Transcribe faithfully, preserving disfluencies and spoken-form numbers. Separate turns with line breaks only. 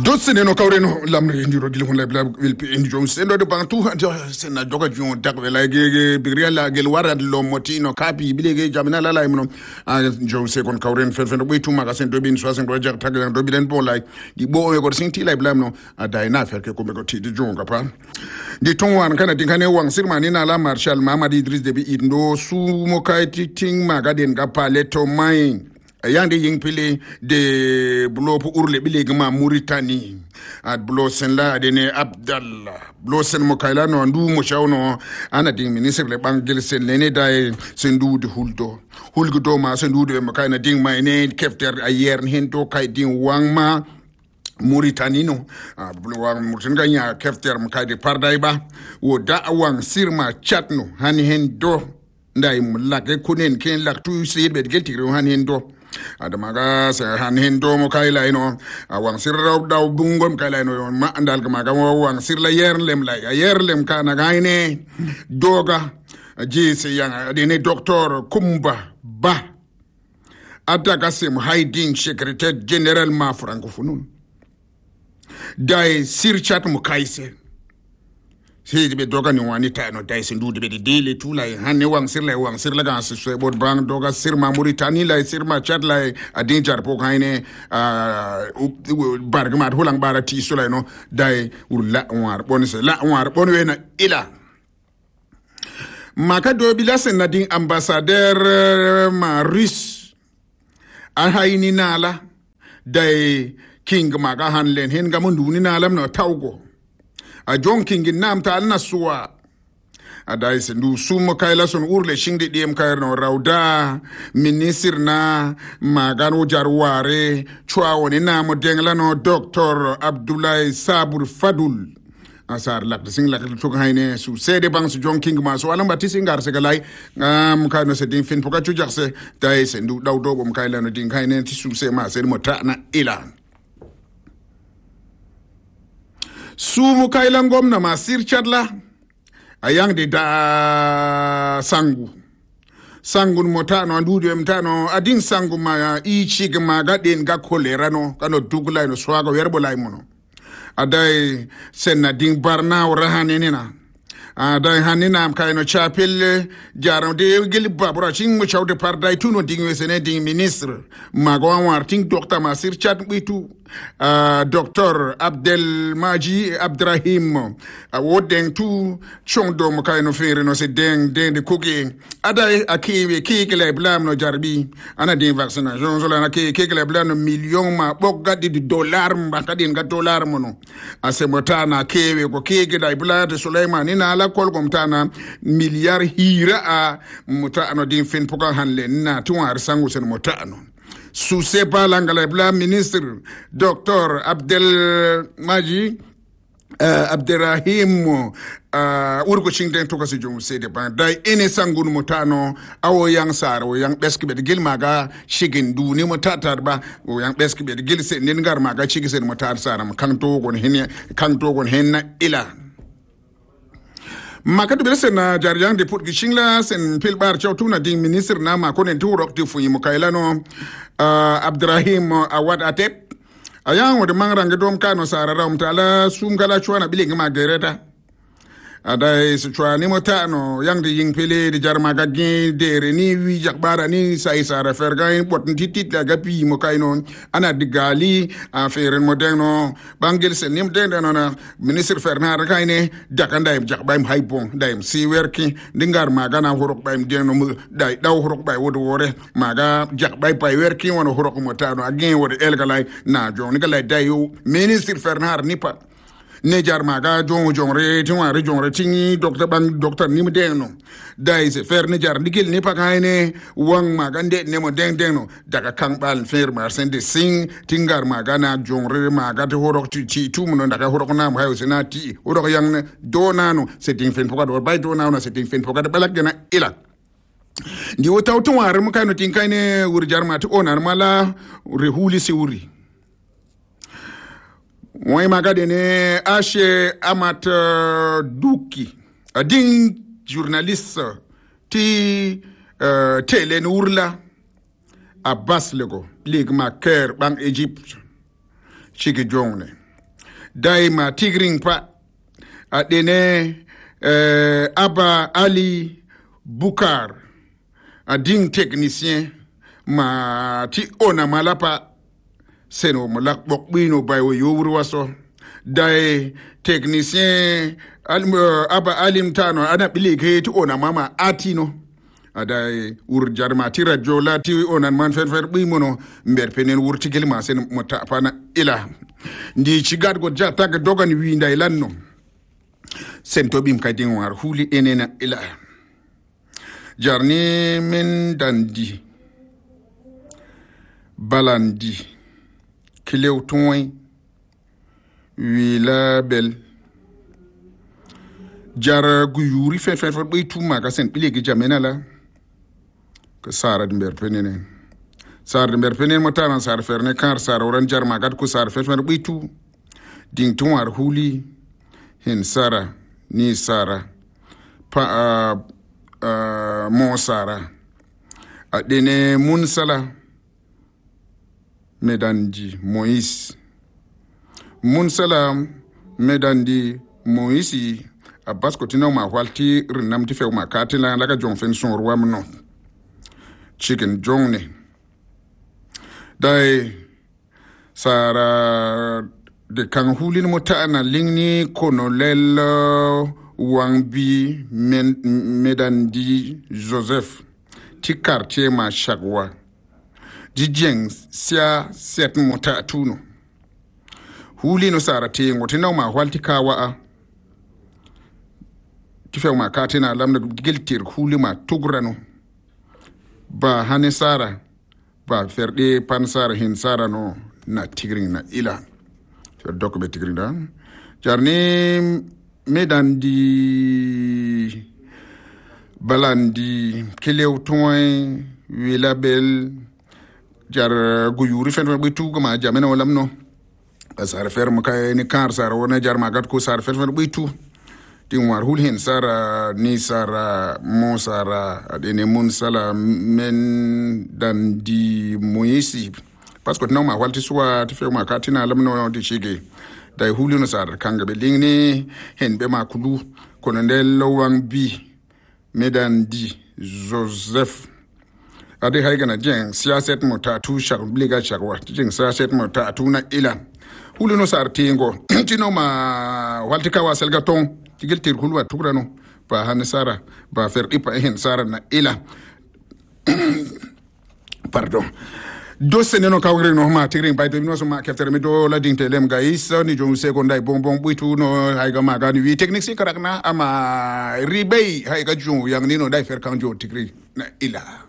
Dosene no kawreno lamre ndiro gil hon labla wil pi indi jom sendo de bantu sena doga jon dakwe la ge bigriya la gel warad lo motino kapi bilege jamina la la mno jom se kon kawren fen fen boy tuma ka sen do bin so sen do jak tag do bilen bo lay di bo e ko sinti lay blam no ada ina fer ke ko me ko ti di jon ka pa di ton wan kana din kane wang sirma ni na la marshal mamadi idris de bi indo su mo kay ti ting magaden ga paleto mai yande ying pili de bulo pu urle bile gama Mauritanie ad bulo sen la dene Abdallah bulo sen mo kayla no ndu mo shawno ana ding ministre le bangel sen lene dai sen du de huldo hulgo do ma sen du de mo kayna ding ma ne kefter ayer hen to kay ding wangma Mauritanie no bulo wang Mauritanie ganya kefter mo kay de parday ba wo da wang sirma chatno han hen do ndai mulake kunen ken laktu sebe geltigro han hen do adamaga sa han hendo mo kayla ino awang sirraw daw bungom kayla ino ma andal ka maga wang sirla yerlem la yerlem kana gaine doga jise yang dene docteur Kumba Ba ataka sim hiding secretary general ma francophone dai sirchat mo kayse si be doga ni wani ta no dai sin dude be de dele tu la han ne wang sir la wang sir la ga se bod bang doga sir ma Mauritanie la sir ma chat la adin jar po kaine bargmat holang bara ti so la no dai ur la war bon se la war bon we na ila maka do bila sen na din ambassadeur ma russe a hayni nala dai king maga han len hen ga mundu ni nalam no tawgo a jonkin ginnam ta alna suwa a dai sendu sumo kayla son urle shingde diem kayr no rawda minister na magano jarware chwa woni na mo dengla no docteur Abdoulaye Sabur Fadul asar lak sing lak to hayne su sede bang su jonkin ma so alamba ti singar se galay am kayno se din fin poka chu jaxse dai sendu daw do bom kayla no din hayne ti su se ma se mo ta na ila sumu kailan gwamna masir chadla ayang de da sangu sangun motano andudu mtano adin sangu ma ichi gma gaden ga kolera no kano dugula no swaga werbo lay mono adai senna ding barna rahane nina adai hanina am kayno chapel jaram de gel babura ching mo chawde parday tuno ding wesene ding ministre mago warting docteur masir chat bitu Uh, docteur Abdel Maji Abdrahim uh, woden tu chondo mo kayno fere no se deng deng de kogi ada akiwe kekele blam no jarbi ana din vaccination so la na kekele blam no million ma bogga di dollar mba kadin ga dollar mono ase motana kewe ko keke dai blade Suleiman ina ala kol kom tana milliard hira a mutano din fin poka hanle na tuwar sangu sen motano sous ses palangala bla ministre docteur Abdel Maji uh, Abderrahim uh, urgo chingden to kasi jom sede ban dai ene sangun mutano awo yang sar o yang beski be gel maga shigin du ni mutata ba o yang beski be gel se nin gar maga chigi se mutar saram kan to gon hen kan to gon hen ila makatu bele na jarjang de put gishingla sen pilbar chawtuna ding ministre na ma konen tu rok tu fuyi mukailano uh, Abdrahim Awad Atep ayang wode mangrang dom kano sara ram tala sum gala chwana biling ma gereta adai se chwani motano yang de ying pele de jarma gagge de reni wi jakbara ni sai sara fergain pot titit la gapi mukaino ana digali a feren moderno bangel sen nim den na ministre Fernand kaine dakanda im jakbaim haibon daim si werki dingar magana horok baim den no dai daw horok bay wodo wore maga jakbay pay werki wono horok motano agen wode elgalay na joni galay dayo ministre Fernand nipa ne jar maga jongo jongre tinware jongre tingi docteur bang docteur ni mdengno dai se fer ne jar digel ne pakayne wang maga nde ne mo deng dengno daga kangbal fer mar sende sing tingar maga na jongre maga te horok ti ti tum no daga horok na mo hayse na ti horok yang do nano se ting fen pokado bay do nano se ting fen pokado balak gena ila ndi wota to war mo kayno ting kayne wur jar mati onar mala rehuli se wuri Moi magadene Ashe Amat uh, Duki adin journaliste ti uh, tele nourla Abbas lego lig ma ker bang Egypt chiki jongne dai ma tigring pa adene uh, Aba Ali Bukar ading technicien ma ti ona malapa seno malak bokbino bayo yowru waso dai technicien Aba Alim Tano ana bilike ti ona mama atino adai ur jarma ti radio la ti onan man fer fer bi mono mber penen wurti gelma sen mota pana ila ndi ci gad go jata ga dogan wi nday lanno sen to bim kadin war huli enena ila jarni min dandi balandi kilew toy wi la bel jar gu yuri fe fe fe bi tuma ga sen bilegi jamena la ko sara dimber penene sar dimber penene motana sar ferne kar sar oran jar magat ko sar fe fe bi tu ding tuwar huli hin sara ni sara pa uh, uh, mo sara adene mun sala medandi Moïse mun sala medandi Moïse Abbas ko tinaw ma walti rinam ti few ma katila la ga jong fen son roi mno chicken jong ne dai sara de kan hulin mutana lingni konolel wangbi men, medandi Joseph ti quartier ma chagwa di jeng sia set mota tuno hulino sara te ngotinaw ma walti kawa a few ma katina lamna geltir hulima tugrano ba hane sara ba ferde pan sara hin sara no na tigring na ila fer dok be tigring da jarni medandi balandi kilew toy wila bel jar guyuri fen be tugo ma jamena walamno sara fer mo kay ni kar sara wona jar ma gat ko sara fer fer be tu tin war hul hin sara ni sara mo sara adene mun sala men dan di Moïse parce que non ma walti soit fe ma katina lamno di chige dai hulu no sara kanga be lingni hen be ma kulu kono ndel lowang bi medan di Joseph ade haygana jeng siaset mo tatu shak bliga chakwa jeng siaset mo tatu na ila hulu no sar tingo tino ma walti ka wasel gaton tigel tir hulwa tugrano ba hansara ba fer ipa hen sara na ila pardon do seneno kawre no ma tigring bay do no so ma keftere mi do la dinte lem gais ni jom seconda bon bon buitu no hayga ma gani wi technique si karakna ama ribey hayga jom yang ni no dai fer kanjo tigri na ila